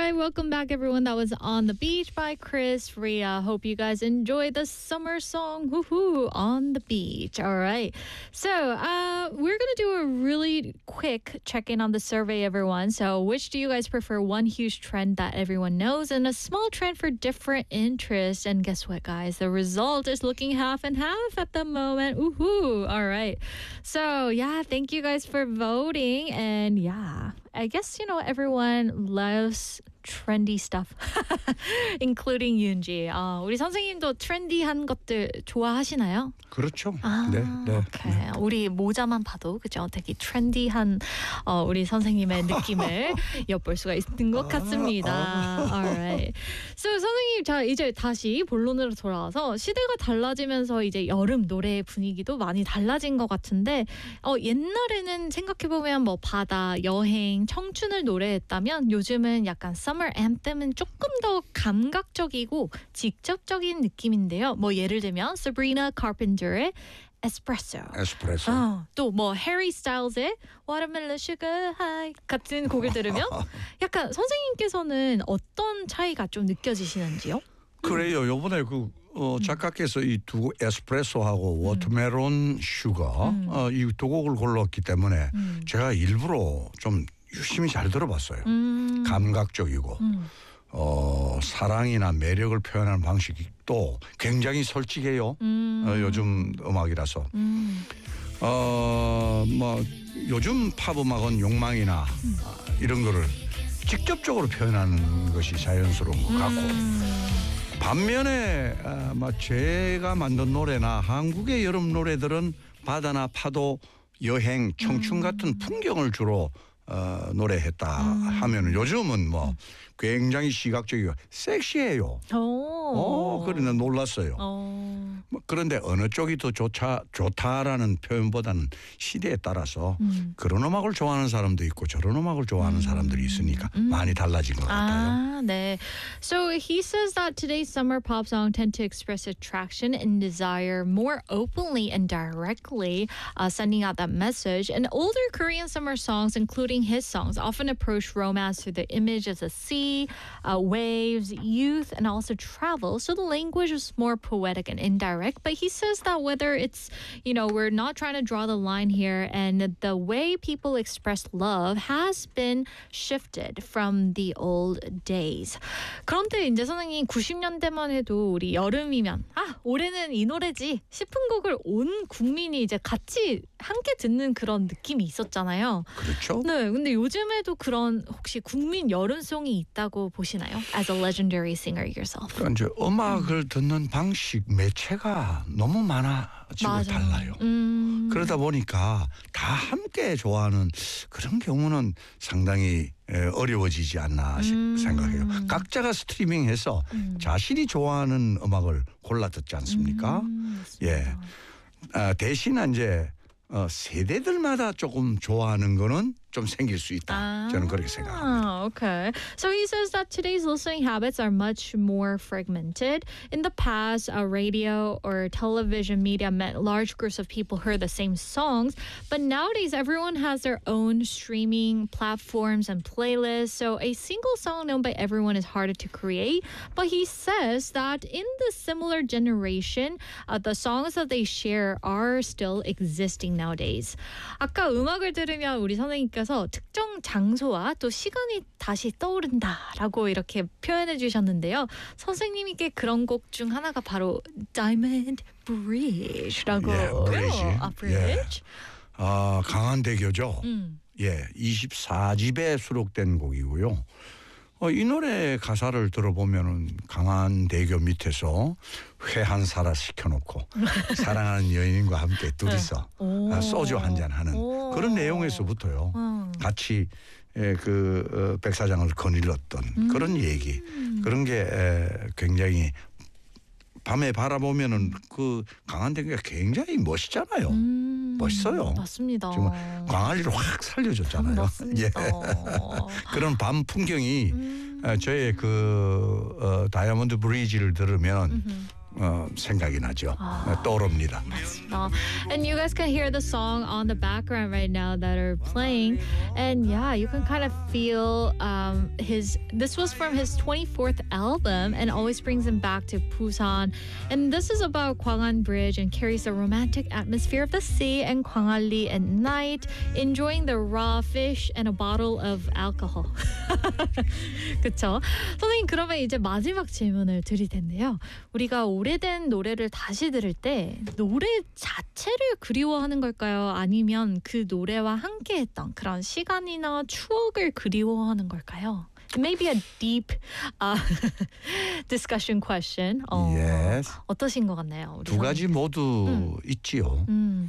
right, welcome back, everyone. That was On the Beach by Chris Ria. Hope you guys enjoyed the summer song, woohoo, On the Beach. All right. So we're going to do a really quick check-in on the survey, everyone. So which do you guys prefer? One huge trend that everyone knows and a small trend for different interests. And guess what, guys? The result is looking half and half at the moment. Woohoo. All right. So yeah, thank you guys for voting. And yeah, I guess, everyone loves trendy stuff, including Yoonji. 우리 선생님도 트렌디한 것들 좋아하시나요? 그렇죠. 네. 오케이. 우리 모자만 봐도 그죠? 되게 트렌디한 우리 선생님의 느낌을 엿볼 수가 있는 것 같습니다. Alright. So 선생님, 자 이제 다시 본론으로 돌아와서 시대가 달라지면서 이제 여름 노래 분위기도 많이 달라진 것 같은데 옛날에는 생각해보면 뭐 바다, 여행, 청춘을 노래했다면 요즘은 약간 Summer Anthem은 조금 더 감각적이고 직접적인 느낌인데요. 뭐 예를 들면 Sabrina Carpenter의 에스프레소. 또 뭐 해리 스타일즈의 Watermelon Sugar High 같은 곡을 들으면 약간 선생님께서는 어떤 차이가 좀 느껴지시는지요? 그래요. 요번에 작가께서 이 두 에스프레소하고 워터멜론 슈거 이 두 곡을 골랐기 때문에 제가 일부러 좀 유심히 잘 들어봤어요. 감각적이고 사랑이나 매력을 표현하는 방식도 굉장히 솔직해요. 요즘 음악이라서. 뭐 요즘 팝 음악은 욕망이나 이런 거를 직접적으로 표현하는 것이 자연스러운 것 같고 반면에 제가 만든 노래나 한국의 여름 노래들은 바다나 파도, 여행, 청춘 같은 풍경을 주로 노래했다 하면은 요즘은 뭐 굉장히 시각적이고 섹시해요. 그러나 놀랐어요. 그런데 어느 쪽이 더 좋다라는 표현보다는 시대에 따라서 그런 음악을 좋아하는 사람도 있고 저런 음악을 좋아하는 사람들이 있으니까 많이 달라진 것 같아요. 네. So he says that today's summer pop songs tend to express attraction and desire more openly and directly, sending out that message. And older Korean summer songs, including his songs, often approach romance through the image of the sea, waves, youth, and also travel. So the language is more poetic and indirect. But he says that whether it's, we're not trying to draw the line here, and the way people express love has been shifted from the old days. 그런데 이제 선생님 90년대만 해도 우리 여름이면 올해는 이 노래지 싶은 곡을 온 국민이 이제 같이 함께 듣는 그런 느낌이 있었잖아요. 그렇죠. 네, 근데 요즘에도 그런 혹시 국민 여름송이 있다고 보시나요? As a legendary singer yourself. 그러니까 이제 음악을 듣는 방식, 매체가 너무 많아지고 달라요. 그러다 보니까 다 함께 좋아하는 그런 경우는 상당히 어려워지지 않나 생각해요. 각자가 스트리밍해서 자신이 좋아하는 음악을 골라 듣지 않습니까? 예. 대신 이제 세대들마다 조금 좋아하는 거는 좀 생길 수 있다. 저는 그렇게 생각합니다. Okay. So he says that today's listening habits are much more fragmented. In the past, radio or television media meant large groups of people heard the same songs, but nowadays everyone has their own streaming platforms and playlists. So a single song known by everyone is harder to create. But he says that in the similar generation, the songs that they share are still existing nowadays. 아까 음악을 들으면 우리 선생님께서 특정 장소와 또 시간이 다시 떠오른다라고 이렇게 표현해 주셨는데요. 선생님께 그런 곡 중 하나가 바로 Diamond Bridge라고. Bridge. 강한대교죠. 24집에 수록된 곡이고요. 이 노래 가사를 들어보면은 강한대교 밑에서 회 한 사라 시켜놓고 사랑하는 여인과 함께 둘이서 소주 한잔 하는 그런 내용에서부터요. 같이 백사장을 거닐렀던 그런 얘기. 그런 게 굉장히 밤에 바라보면은 그 강한대교가 굉장히 멋있잖아요. 멋있어요. 맞습니다. 지금 광안리를 확 살려줬잖아요. 맞습니다. 그런 밤 풍경이 저의 다이아몬드 브리지를 들으면 생각이 나죠. 떠오릅니다. And you guys can hear the song on the background right now that are playing. And yeah, you can kind of feel this was from his 24th album and always brings him back to Busan. And this is about Gwangan Bridge and carries the romantic atmosphere of the sea and Gwangalli at night, enjoying the raw fish and a bottle of alcohol. 그쵸? 선생님, 그러면 이제 마지막 질문을 드릴 텐데요. 우리가 오래된 노래를 다시 들을 때 노래 자체를 그리워하는 걸까요? 아니면 그 노래와 함께했던 그런 시간이나 추억을 그리워하는 걸까요? Maybe a deep discussion question. Yes. 어떠신 것 같나요? 우리 두 가지 모두 있지요.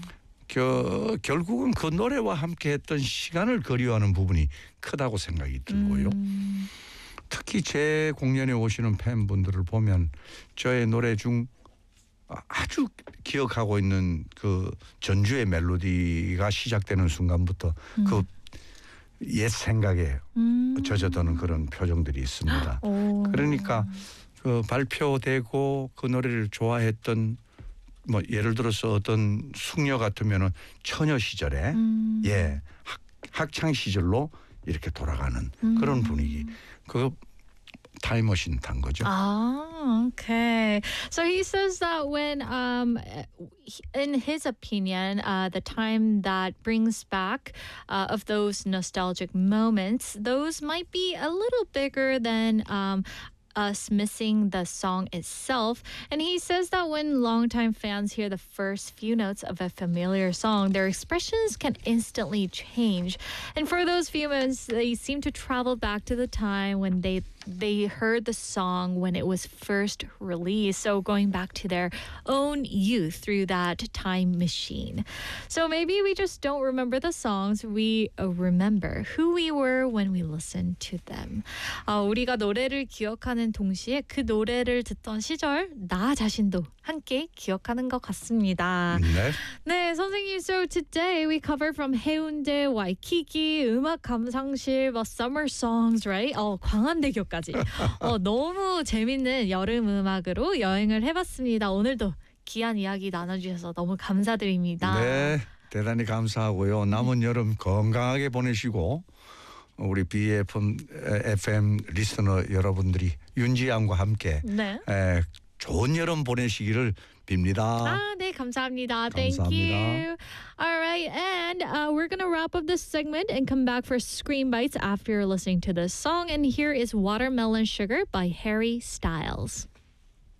결국은 그 노래와 함께했던 시간을 그리워하는 부분이 크다고 생각이 들고요. 특히 제 공연에 오시는 팬분들을 보면 저의 노래 중 아주 기억하고 있는 그 전주의 멜로디가 시작되는 순간부터 그 옛 생각에 젖어드는 그런 표정들이 있습니다. 그러니까 그 발표되고 그 노래를 좋아했던 뭐 예를 들어서 어떤 숙녀 같으면은 처녀 시절에 학창 시절로 이렇게 돌아가는 그런 분위기. 그 타임머신 탄 거죠. Okay. So he says that when, in his opinion, the time that brings back of those nostalgic moments, those might be a little bigger than us missing the song itself. And he says that when longtime fans hear the first few notes of a familiar song, their expressions can instantly change. And for those few moments, they seem to travel back to the time when they heard the song when it was first released. So going back to their own youth through that time machine. So maybe we just don't remember the songs. We remember who we were when we listened to them. 우리가 노래를 기억하는 동시에 그 노래를 듣던 시절 나 자신도 함께 기억하는 것 같습니다. 네. 네, 선생님. So today we covered from 해운대, 와이키키, 음악 감상실, summer songs, right? 광안대교까지. 너무 재밌는 여름 음악으로 여행을 해봤습니다. 오늘도 귀한 이야기 나눠주셔서 너무 감사드립니다. 네, 대단히 감사하고요. 남은 여름 건강하게 보내시고 우리 BFM 리스너 여러분들이 윤지양과 함께 좋은 여름 보내시기를 빕니다. 네, 감사합니다. Thank you. All right, and we're going to wrap up this segment and come back for Scream Bites after listening to this song. And here is Watermelon Sugar by Harry Styles.